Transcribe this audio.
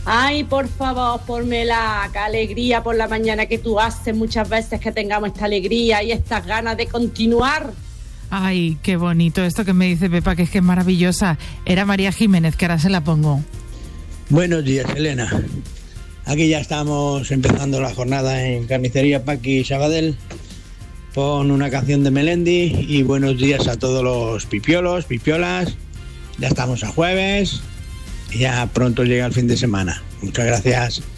Ay, por favor, pónmela, qué alegría por la mañana que tú haces muchas veces que tengamos esta alegría y estas ganas de continuar. Ay, qué bonito esto que me dice Pepa, que es maravillosa. Era María Jiménez, que ahora se la pongo. Buenos días, Elena. Aquí ya estamos empezando la jornada en Carnicería Paqui Sabadell. Pon una canción de Melendi y buenos días a todos los pipiolos, pipiolas. Ya estamos a jueves y ya pronto llega el fin de semana. Muchas gracias.